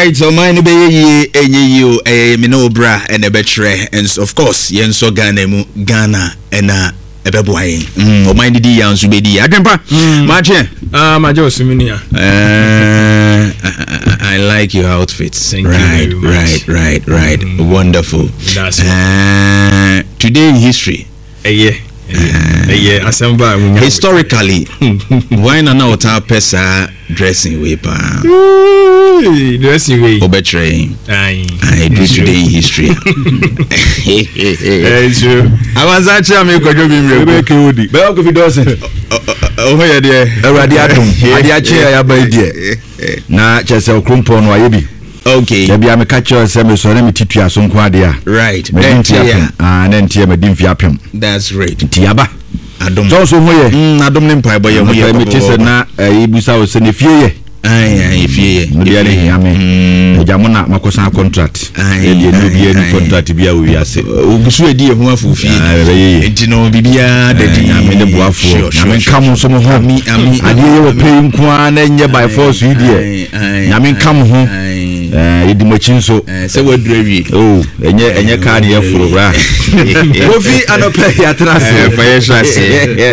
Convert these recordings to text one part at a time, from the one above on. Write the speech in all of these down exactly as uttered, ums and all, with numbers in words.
right, so mine be ye enye you eh me no bra and a betre, and of course yen so Ghana mu Ghana and uh ebeboaye mm o mind di yan so be di adempa mache ah maje osuminia uh I like your outfits. Thank right, you very much. right right right mm. Wonderful. That's uh, today in history eh yeah eh yeah asamba historically why na na ota pesa dressing way pa dressing way obetre ai I do today in history. Eh true. I was actually me kojo bi mre be ke odi be ko fi dozen oh ya de awrade atom ade ache ya ba die na chese okrompo no aye bi. Okay. Ya bia me ka che se me so na me titua so nko ade a. Right. Then tia ah na ntia me dim fi apem. That's right. Tiaba. Adom. So so hoye. Mm adom ne mpa boy hoye. Me tise na ibusa wo se ne fie ye. Ai ai fie. No dia ne hia me. Ejamo na makosan contract. E die no bia ni contract bia wo wiase. Ogusu edi ehu afu fie. Enti no bibia dadi me de boafo. Na me kam so mo ho. Ade ye wo pay nko a na nye by force yi die. Na me kam ho. Eh edi machin so. Se wadura wi. Oh, enye enye card ye furo bra. Kofi anope ya trase. Eh fa ye trase.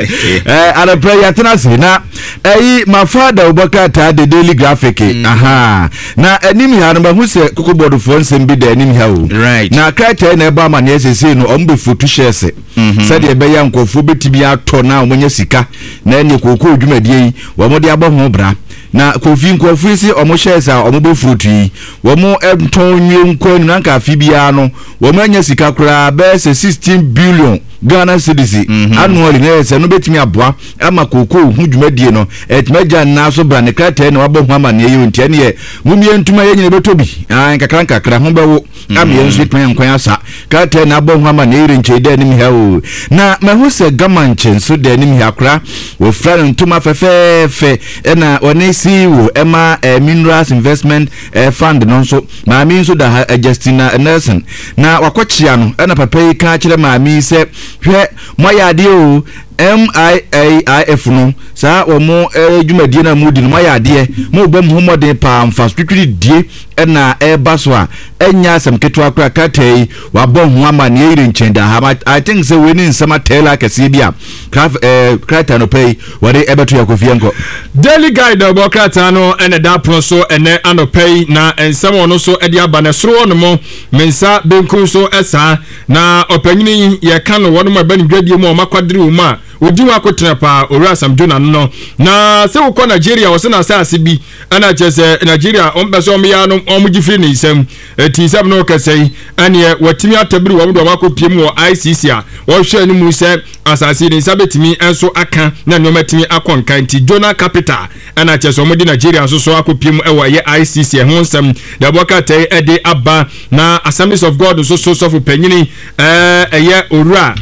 Eh anope ya trase na eh my father Obaka ta de Daily Graphic. Aha. Na enim ya no hu se kokobod fo nsem bi da enim ya o. Right. Na krata na eba ma na esese no ombe fotu share se. Se de be ya nkofo betimi ato na omonya sika na ene kokko odwumadie yi wo mo de abo ho bra. Na kofi nkofo isi omo share sa omo be fruit yi wo mo enton nwe nko nu nka afibia no wo mo anya sika kura be se sixteen billion Ghana cedis annually na se no betimi aboa ama kokko hu dwumadie no etmaja na so bra ne krata na wabo ho ama na ye ntia ne ye mumie ntuma ye nyine betobi an kakran kakra ho bewo am ye nso twan nkwan asa krata na abo ho ama na ye nche de nim ha o na mahu se gamanche so de nim ha kra wo fra ntuma fefefe na one C E O Emma Minerals Investment Fund no so maami nso da Justina Nelson na wakochia no na papa yi ka kire maami se hwe moyade o M I A I F no sa wo mo edwumadie na mudi no moyade mo bam homode pa mfa twitwiri die na e baso a enya asem ketwa kra katai wabon ho ama ne yire nchenda ha I think say we ni nsama tela kase bia craft eh krata no pay wore ebeto yakofie nko Daily Guide obo krata no ene da pro so ene anopay na ensam ono so edi aba ne soro no mo mensa benkun so esa na opanyini ye kan no wono ma bani dwadie mu o makwadiri wo ma odi wa kotena pa owura samjona no na se wo ko Nigeria wo se na asase bi ana chese Nigeria on beso om ya no om gifiri ni isem eti isem no kasei ane watimi atabiri wo do makopiem wo I C C a wo hwe ni mu se asase ni sabetimi enso aka na no matimi akonka nti Jona Capital ana chese om di Nigeria so so akopiem e wo ye I C C ho nsem da boka tai e de aba na Assemblies of God so so so for panyini eh eye owura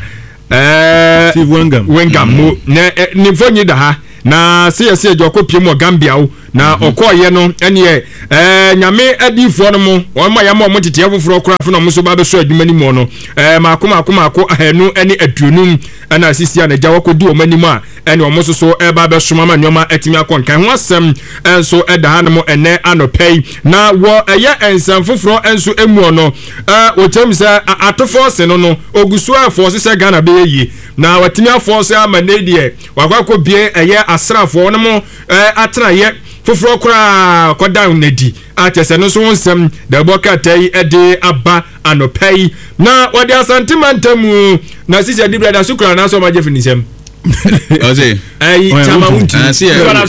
eh Steve Wengam Wengam mo na ni fonyi da ha na se yesi ejokopiem wo Gambia wo na okoye no ene eh nyame adifo no mo won ma yama mo tete afoforo kora fo no mo so ba be so adwuma ni mo no eh makoma akoma ako ahanu ene aduonum ana asisi ana gya wakodi o mani mu a ene o mo so so e ba be soma ma nyoma atimi akonkan ho asem enso eda ha no mo ene anopei na wo eye ensam foforo enso emu no eh wo tem se atofo se no no ogusu afo se Ghana be yi na watimi afo se ama ne die wakwakọ bie eye asrafo no mo eh atra ye foforo kora kodan nedi atese no so nsem da boka tai ede aba anopei na wode asantimantamu na sisi adibra da sukura na so ma je finisem Oze ai chama unti ah see na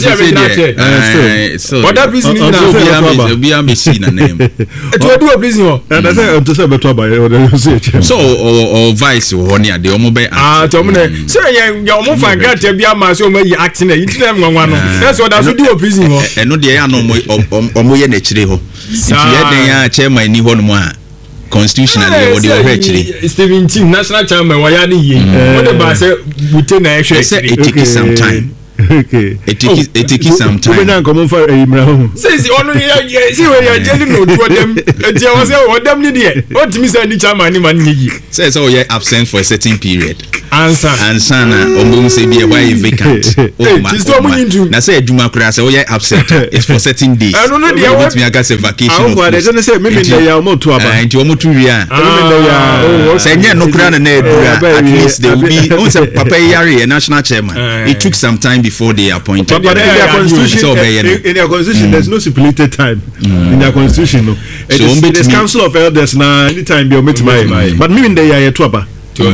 see so what that business na so be am see na name it will do a business and I say to say beto ba you so or vice wo ni ade omo be ah to mo ne so ye ye omo fan grant bi ama so omo yi acting na yitina nwanwa no that's what that do a business e no de ya no omo ye na chire ho if ye den ya chairman ni ho no mo a constitutional yeah, or the already Stephen Team national chairman why are ye what about say bute na ehwe it take some time okay it take it take some time we na come for imra ho say see onu ye see we ya jeli no do dem e was say o dem ni de o timi say ni chairman ni man ni yi say so you absent for a certain period ansa ansa na omo say be why vacant oh na say adwuma kura say we upset it's for certain days I don't know the what me aka say vacation I don't say me me ya omo to aba nti omo tu wi a say nye no kura na na edura at least they will be on say papa yare national chairman it took some time before they appointed but in their constitution in their constitution there's no stipulated time in their constitution no it is council of elders na anytime be omit my but me in the ya to aba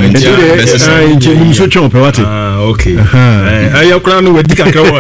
nti so chon pe wate ah okay eh ayo kra no wadi kakra wa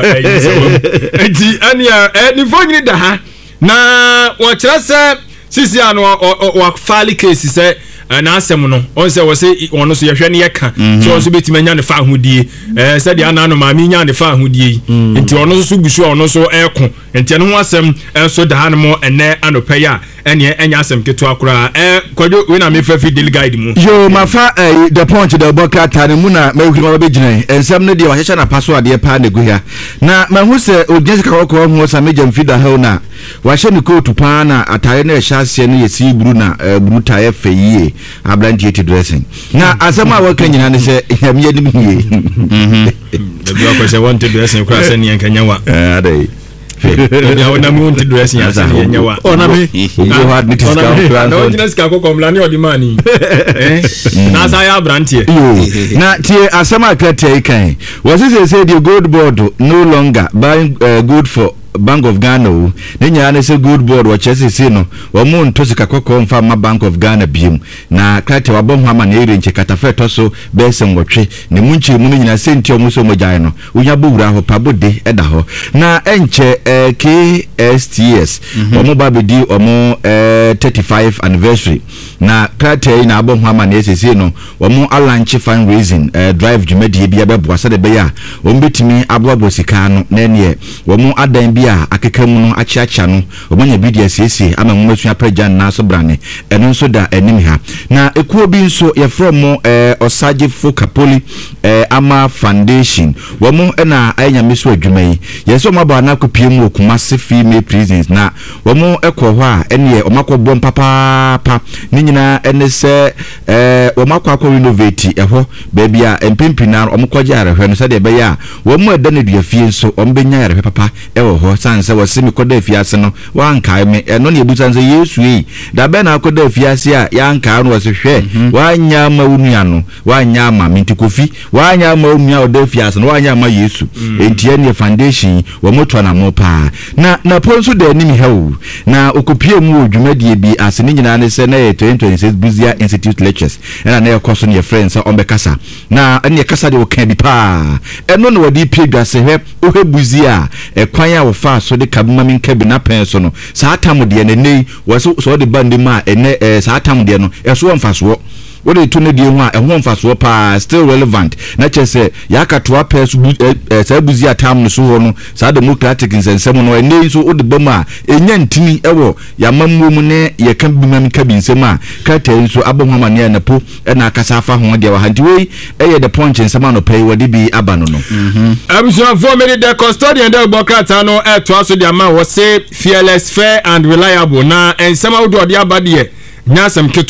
nti ania ni fonyini da ha na wo kire se sisi ano wa file case se na asem no on se wo se wono so yehwe ne yeka so on so betima nya ne fa ahodie eh se dia na no ma mi nya ne fa ahodie nti ono so gusu ono so eko nti no ho asem enso da ha no mo ene anopa ya ene enya asem keto akura eh kwadwo we na me fa fi daily guide mu yo mafa eh, the point the boka tane mu na mehuri ma be gina ensem no dia wahyehyɛ na paso ade pa na guhia na mahu se ogyesi ka kokko ho sa meja mfida ha na wahye ne coat pa na atare na ɛhyɛ ase no yesi buru na uh, buru tae fa yie abrantie ti dressing na asema wa kan nyina ne se nyamye nim hie mhm da bi akɔ se want dressing kura se ne yanka nyawa eh adai ya wona mi want dressing ya se ne nyawa ona me you had me to scout plan na wona ska kokko mlani odi mani eh na sa ya abrantie na tie asema kratia kan was say say the gold board no longer buying uh, good for Bank of Ghana ne nya na se good board wa chese se no wo mu ntosi kakoko mfa ma Bank of Ghana biem na krate wa bom hama na ere nche katafe to so be se nwotwe ne mu nche mu nyina senti omu so mojan no unya bowura ho pabode eda ho na enche eh, K S T S wo mu ba bedi omu eh, thirty-five anniversary na krate na abom hama na ese se no wo mu alanche fundraising eh, drive jumedie bia be boasa de be ya wo mbetimi aboabo sika no na ne wo mu adan bi a akekamu no achiacha no obanya bidia siesie ama mmasua prejan na so brane eno nso da enim ha na ekuo bi nso ye from eh, Osaje Fokapoli eh, ama foundation wo mo na anya meso adwuma yi yeso maba na kopiem okumase female prisons na wo mo ekọ ho a ene omakọ bom papa pa ni nyina ene se eh, wo makọ akọ renovate eho ba bia empimpi na omkọje arehwe no se de be ya wo mo eda na dua fie nso ombenya arehwe papa ewo ho sanse wasimi koda fiase no wankae me eno ne ebusan se Yesu yi da be na koda fiase a yankae no wase hwe wanya ma unua no wanya ma mintikofi wanya ma unua oda fiase no wanya ma Yesu entie ne foundation wo moto na mo pa na na ponso da nim hew na okopie mu odwumadie bi asene nyina ne se na twenty twenty-six Buzia Institute lectures na na ekoso ne friends on bekasa na ene kasa de okan bi pa eno no wadi pie se hwe ohwe Buzia ekwan ya fa so de kabuma min kabi na pen so no sa atam de ne nei wo so de bandi ma ene sa atam de no eso mfaso what they turn the one and one fast wapa still relevant na chese yakatoa pes sa Buzia tam so ho no sa democratic nsensem no ene so ode bama enya ntimi ewo ya mammu ne ye kan bi mam kabi nsem a kata nso abonhama ne na po na akasa fa ho de wa hanti we eye the punch nsem no pay wodi bi aba no no mhm amso for me the custodian de bokata no e to aso de ama wo say fearless fair and reliable na ensem awdo de aba de nyasem